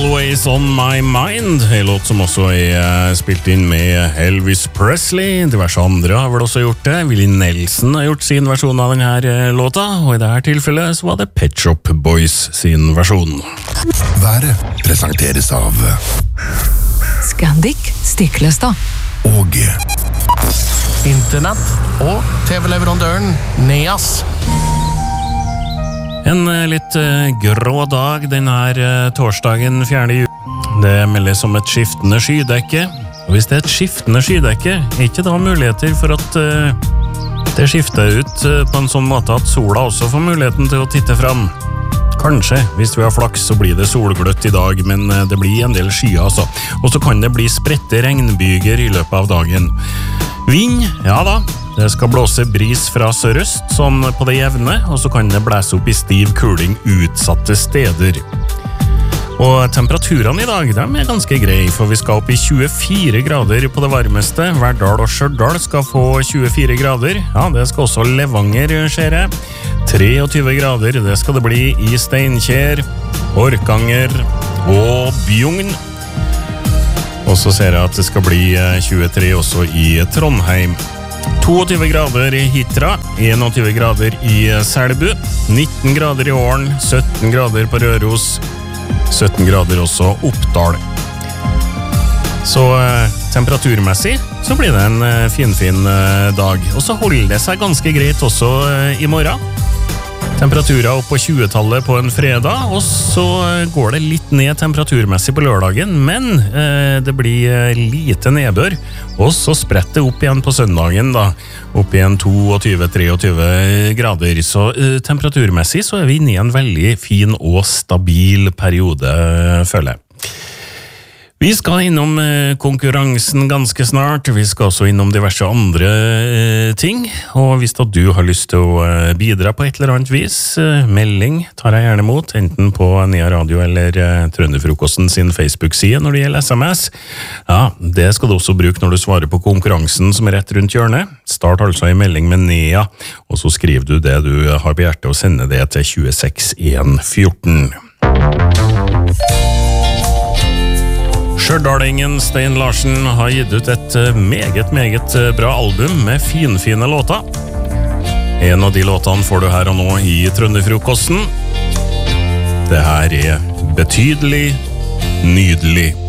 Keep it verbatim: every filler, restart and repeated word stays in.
Always On My Mind, en låt som også er spilt inn med Elvis Presley. Diverse andre har vel også gjort det. Willie Nelson har gjort sin versjon av denne låta, og i dette tilfellet så var det Pet Shop Boys sin versjon. Været presenteres av Scandic Stiklestad og Internett og T V-leverandøren Neas. En litt uh, grå dag denne uh, torsdagen fjerde juli. Det meldes om et skiftende skydekke. Og hvis det er et skiftende skydekke, er ikke da muligheter for at uh, det skifter ut uh, på en sånn måte at sola også får muligheten til å titte fram? Kanskje, hvis vi har flaks så blir det solgløtt i dag, men uh, det blir en del skyer altså. Og så kan det bli spredte regnbyger i løpet av dagen. Vind, ja da. Det skal blåse bris fra sørøst, sånn på det jevne, og så kan det blæse opp i stiv kuling utsatte steder. Og temperaturene i dag, de er ganske grei, for vi skal opp i tjuefire grader på det varmeste. Verdal og Stjørdal skal få tjuefire grader. Ja, det skal også Levanger, ser jeg. treogtyve grader, det skal det bli i Steinkjer, Orkanger og Bjugn. Og så ser jeg at det skal bli tjuetre også i Trondheim. tjueto grader i Hitra, einogtyve grader i Selbu, nitten grader i Åren, sytten grader på Røros, sytten grader også Oppdal. Så eh, temperaturmessig så blir det en eh, finfin eh, dag. Og så holder det seg ganske greit også eh, i morgen. Temperaturer opp på tjue-tallet på en fredag, og så går det litt ned temperaturmessig på lørdagen, men eh, det blir eh, lite nedbør, og så spretter det opp igjen på søndagen da, opp igjen tjueto til treogtyve grader, så eh, temperaturmessig så er vi inne i en veldig fin og stabil periode, føler jeg. Vi skal innom konkurransen ganske snart, vi skal også innom diverse andre ting, og hvis da du har lyst til å bidra på et eller annet vis, melding tar jeg gjerne mot, enten på Nea Radio eller Trønderfrokosten sin Facebook-side når det gjelder S M S. Ja, det skal du også bruke når du svarer på konkurransen som er rett rundt hjørnet. Start altså en melding med Nea, og så skriver du det du har på hjertet og sender det til tjueseks en fjorten. Stjørdalingen Stein Larsen har gitt ut et meget, meget bra album med finfine låter. En av de låtene får du her og nå i Trønderfrokosten. Det her er betydelig, nydelig.